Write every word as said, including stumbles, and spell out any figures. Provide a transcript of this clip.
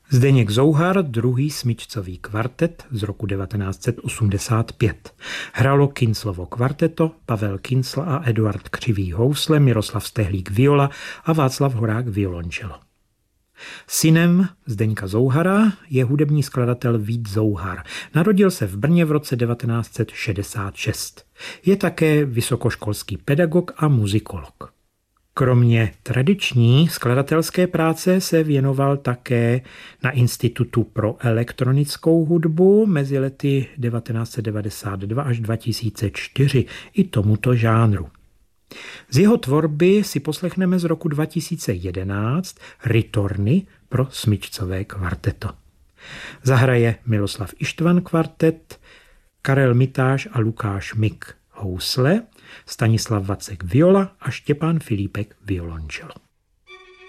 Zdeněk Zouhar, druhý smyčcový kvartet z roku devatenáct set osmdesát pět. Hralo Kinclovo kvarteto, Pavel Kincl a Eduard Křivý housle, Miroslav Stehlík viola a Václav Horák violončelo. Synem Zdeňka Zouhara je hudební skladatel Vít Zouhar. Narodil se v Brně v roce devatenáct set šedesát šest. Je také vysokoškolský pedagog a muzikolog. Kromě tradiční skladatelské práce se věnoval také na Institutu pro elektronickou hudbu mezi lety devatenáct set devadesát dva až dva tisíce čtyři i tomuto žánru. Z jeho tvorby si poslechneme z roku dva tisíce jedenáct Ritorny pro smyčcové kvarteto. Zahraje Miloslav Ištvan kvartet, Karel Mitáš a Lukáš Mik housle, Stanislav Vacek viola a Štěpán Filipek violončelo.